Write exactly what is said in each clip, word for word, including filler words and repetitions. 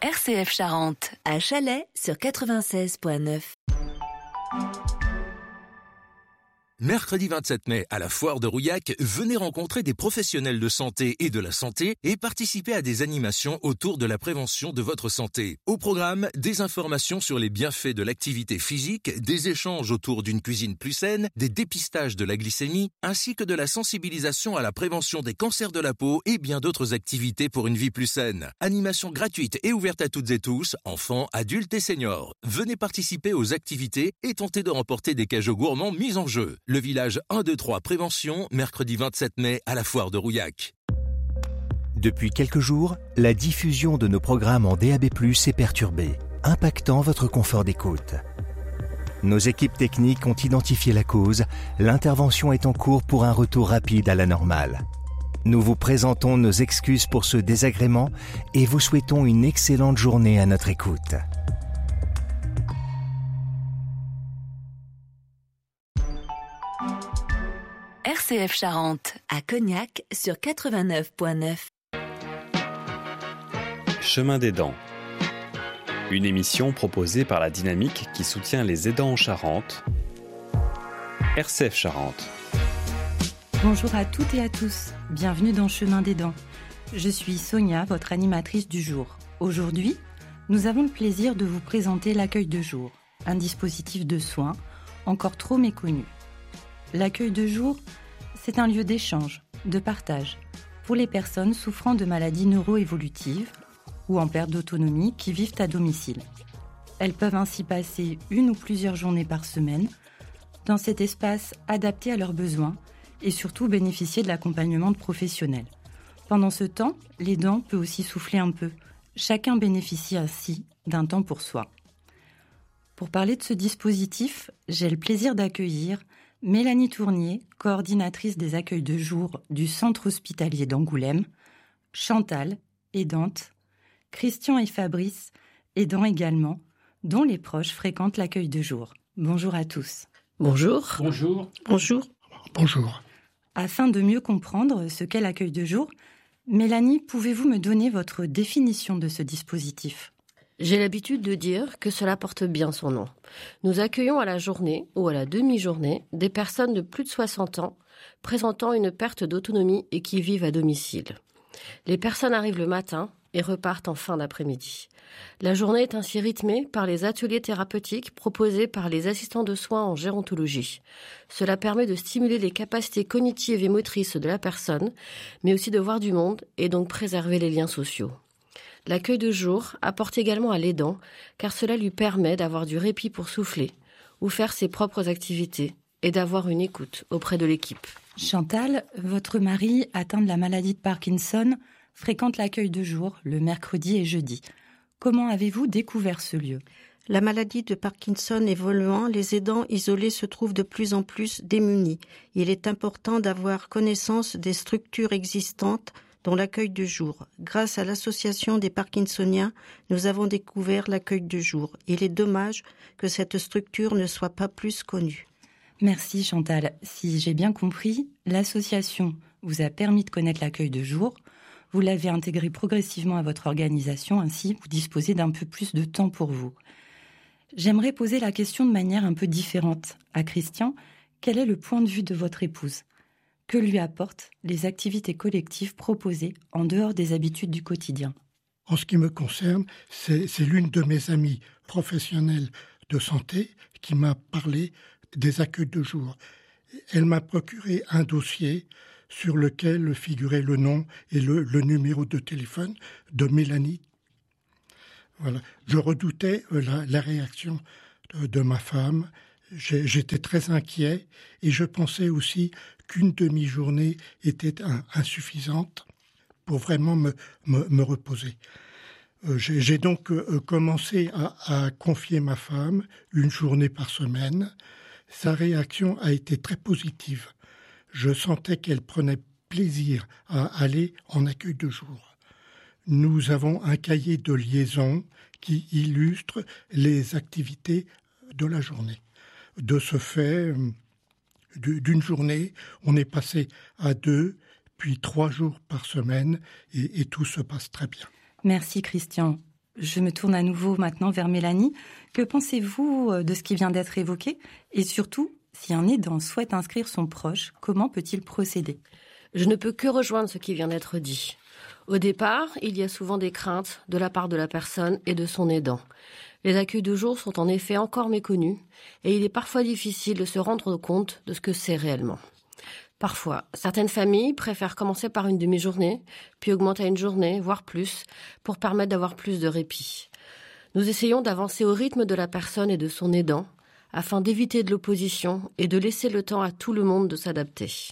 R C F Charente, à Chalais sur quatre-vingt-seize virgule neuf. Mercredi vingt-sept mai, à la foire de Rouillac, venez rencontrer des professionnels de santé et de la santé et participer à des animations autour de la prévention de votre santé. Au programme, des informations sur les bienfaits de l'activité physique, des échanges autour d'une cuisine plus saine, des dépistages de la glycémie, ainsi que de la sensibilisation à la prévention des cancers de la peau et bien d'autres activités pour une vie plus saine. Animation gratuite et ouverte à toutes et tous, enfants, adultes et seniors. Venez participer aux activités et tenter de remporter des cadeaux gourmands mis en jeu. Le village un deux trois Prévention, mercredi vingt-sept mai à la foire de Rouillac. Depuis quelques jours, la diffusion de nos programmes en D A B plus, est perturbée, impactant votre confort d'écoute. Nos équipes techniques ont identifié la cause. L'intervention est en cours pour un retour rapide à la normale. Nous vous présentons nos excuses pour ce désagrément et vous souhaitons une excellente journée à notre écoute. R C F Charente, à Cognac sur quatre-vingt-neuf virgule neuf. Chemin des dents. Une émission proposée par la Dynamique qui soutient les aidants en Charente. R C F Charente. Bonjour à toutes et à tous, bienvenue dans Chemin des dents. Je suis Sonia, votre animatrice du jour. Aujourd'hui, nous avons le plaisir de vous présenter l'accueil de jour, un dispositif de soins encore trop méconnu. L'accueil de jour, c'est un lieu d'échange, de partage, pour les personnes souffrant de maladies neuro-évolutives ou en perte d'autonomie qui vivent à domicile. Elles peuvent ainsi passer une ou plusieurs journées par semaine dans cet espace adapté à leurs besoins et surtout bénéficier de l'accompagnement de professionnels. Pendant ce temps, l'aidant peut aussi souffler un peu. Chacun bénéficie ainsi d'un temps pour soi. Pour parler de ce dispositif, j'ai le plaisir d'accueillir Mélanie Tournier, coordinatrice des accueils de jour du centre hospitalier d'Angoulême, Chantal, aidante, Christian et Fabrice, aidants également, dont les proches fréquentent l'accueil de jour. Bonjour à tous. Bonjour. Bonjour. Bonjour. Bonjour. Afin de mieux comprendre ce qu'est l'accueil de jour, Mélanie, pouvez-vous me donner votre définition de ce dispositif ? J'ai l'habitude de dire que cela porte bien son nom. Nous accueillons à la journée ou à la demi-journée des personnes de plus de soixante ans présentant une perte d'autonomie et qui vivent à domicile. Les personnes arrivent le matin et repartent en fin d'après-midi. La journée est ainsi rythmée par les ateliers thérapeutiques proposés par les assistants de soins en gérontologie. Cela permet de stimuler les capacités cognitives et motrices de la personne, mais aussi de voir du monde et donc préserver les liens sociaux. L'accueil de jour apporte également à l'aidant, car cela lui permet d'avoir du répit pour souffler ou faire ses propres activités et d'avoir une écoute auprès de l'équipe. Chantal, votre mari, atteint de la maladie de Parkinson, fréquente l'accueil de jour le mercredi et jeudi. Comment avez-vous découvert ce lieu ? La maladie de Parkinson évoluant, les aidants isolés se trouvent de plus en plus démunis. Il est important d'avoir connaissance des structures existantes dont l'accueil de jour. Grâce à l'association des Parkinsoniens, nous avons découvert l'accueil de jour. Il est dommage que cette structure ne soit pas plus connue. Merci Chantal. Si j'ai bien compris, l'association vous a permis de connaître l'accueil de jour. Vous l'avez intégré progressivement à votre organisation, ainsi vous disposez d'un peu plus de temps pour vous. J'aimerais poser la question de manière un peu différente. À Christian, quel est le point de vue de votre épouse ? Que lui apportent les activités collectives proposées en dehors des habitudes du quotidien ? En ce qui me concerne, c'est, c'est l'une de mes amies professionnelles de santé qui m'a parlé des accueils de jour. Elle m'a procuré un dossier sur lequel figurait le nom et le, le numéro de téléphone de Mélanie. Voilà. Je redoutais la, la réaction de, de ma femme. J'ai, j'étais très inquiet et je pensais aussi qu'une demi-journée était un, insuffisante pour vraiment me, me, me reposer. Euh, j'ai, j'ai donc euh, commencé à, à confier ma femme une journée par semaine. Sa réaction a été très positive. Je sentais qu'elle prenait plaisir à aller en accueil de jour. Nous avons un cahier de liaison qui illustre les activités de la journée. De ce fait, d'une journée, on est passé à deux, puis trois jours par semaine, et, et tout se passe très bien. Merci Christian. Je me tourne à nouveau maintenant vers Mélanie. Que pensez-vous de ce qui vient d'être évoqué? Et surtout, si un aidant souhaite inscrire son proche, comment peut-il procéder? Je ne peux que rejoindre ce qui vient d'être dit. Au départ, il y a souvent des craintes de la part de la personne et de son aidant. Les accueils de jour sont en effet encore méconnus et il est parfois difficile de se rendre compte de ce que c'est réellement. Parfois, certaines familles préfèrent commencer par une demi-journée, puis augmenter à une journée, voire plus, pour permettre d'avoir plus de répit. Nous essayons d'avancer au rythme de la personne et de son aidant, afin d'éviter de l'opposition et de laisser le temps à tout le monde de s'adapter.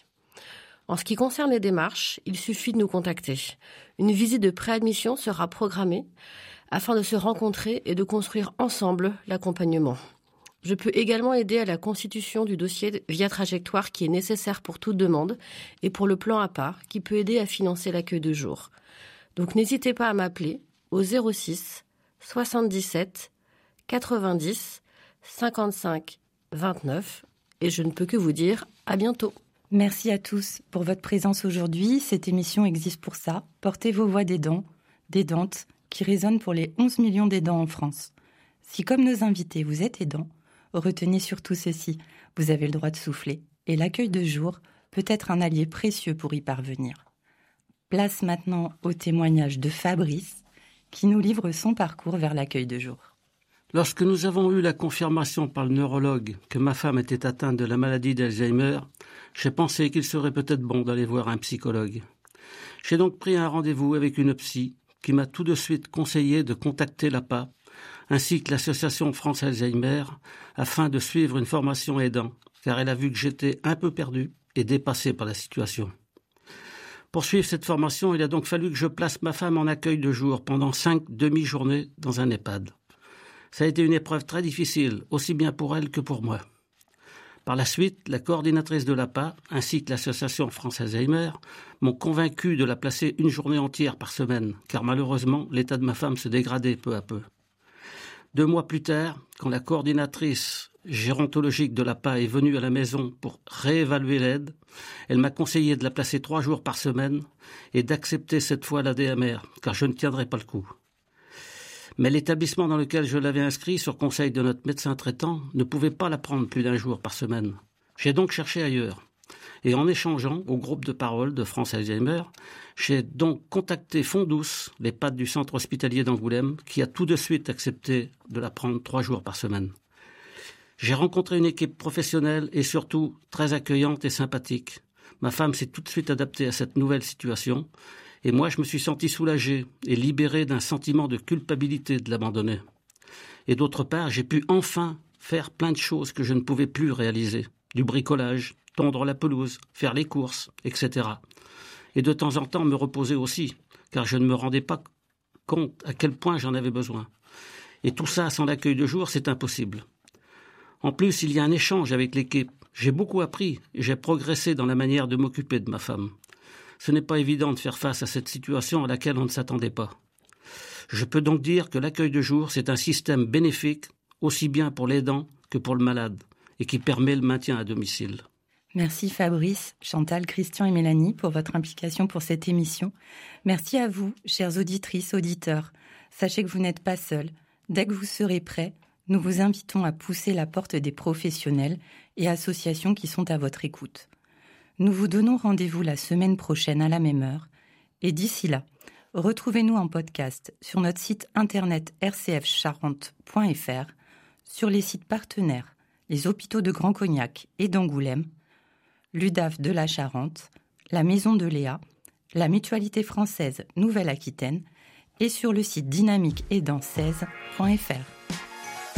En ce qui concerne les démarches, il suffit de nous contacter. Une visite de préadmission sera programmée afin de se rencontrer et de construire ensemble l'accompagnement. Je peux également aider à la constitution du dossier via trajectoire qui est nécessaire pour toute demande et pour le plan à part qui peut aider à financer l'accueil de jour. Donc n'hésitez pas à m'appeler au zéro six soixante-dix-sept quatre-vingt-dix cinquante-cinq vingt-neuf et je ne peux que vous dire à bientôt. Merci à tous pour votre présence aujourd'hui. Cette émission existe pour ça. Portez vos voix d'aidants, d'aidantes qui résonnent pour les onze millions d'aidants en France. Si comme nos invités vous êtes aidants, retenez surtout ceci, vous avez le droit de souffler et l'accueil de jour peut être un allié précieux pour y parvenir. Place maintenant au témoignage de Fabrice qui nous livre son parcours vers l'accueil de jour. Lorsque nous avons eu la confirmation par le neurologue que ma femme était atteinte de la maladie d'Alzheimer, j'ai pensé qu'il serait peut-être bon d'aller voir un psychologue. J'ai donc pris un rendez-vous avec une psy qui m'a tout de suite conseillé de contacter l'A P A ainsi que l'association France Alzheimer afin de suivre une formation aidant, car elle a vu que j'étais un peu perdu et dépassé par la situation. Pour suivre cette formation, il a donc fallu que je place ma femme en accueil de jour pendant cinq demi-journées dans un EHPAD. Ça a été une épreuve très difficile, aussi bien pour elle que pour moi. Par la suite, la coordinatrice de l'A P A ainsi que l'association France Alzheimer m'ont convaincu de la placer une journée entière par semaine, car malheureusement, l'état de ma femme se dégradait peu à peu. Deux mois plus tard, quand la coordinatrice gérontologique de l'A P A est venue à la maison pour réévaluer l'aide, elle m'a conseillé de la placer trois jours par semaine et d'accepter cette fois l'A D M R, car je ne tiendrais pas le coup. Mais l'établissement dans lequel je l'avais inscrit, sur conseil de notre médecin traitant, ne pouvait pas la prendre plus d'un jour par semaine. J'ai donc cherché ailleurs. Et en échangeant au groupe de parole de France Alzheimer, j'ai donc contacté Fond-Douce, l'EHPAD du centre hospitalier d'Angoulême, qui a tout de suite accepté de la prendre trois jours par semaine. J'ai rencontré une équipe professionnelle et surtout très accueillante et sympathique. Ma femme s'est tout de suite adaptée à cette nouvelle situation et moi je me suis senti soulagé et libéré d'un sentiment de culpabilité de l'abandonner. Et d'autre part, j'ai pu enfin faire plein de choses que je ne pouvais plus réaliser. Du bricolage, tondre la pelouse, faire les courses, et cetera. Et de temps en temps me reposer aussi, car je ne me rendais pas compte à quel point j'en avais besoin. Et tout ça sans l'accueil de jour, c'est impossible. En plus, il y a un échange avec l'équipe. J'ai beaucoup appris et j'ai progressé dans la manière de m'occuper de ma femme. Ce n'est pas évident de faire face à cette situation à laquelle on ne s'attendait pas. Je peux donc dire que l'accueil de jour, c'est un système bénéfique, aussi bien pour l'aidant que pour le malade, et qui permet le maintien à domicile. Merci Fabrice, Chantal, Christian et Mélanie pour votre implication pour cette émission. Merci à vous, chères auditrices, auditeurs. Sachez que vous n'êtes pas seuls. Dès que vous serez prêts, nous vous invitons à pousser la porte des professionnels et associations qui sont à votre écoute. Nous vous donnons rendez-vous la semaine prochaine à la même heure. Et d'ici là, retrouvez-nous en podcast sur notre site internet r c f charente point f r, sur les sites partenaires, les hôpitaux de Grand Cognac et d'Angoulême, l'U D A F de la Charente, la Maison de Léa, la Mutualité française Nouvelle-Aquitaine et sur le site dynamique aidant seize point f r.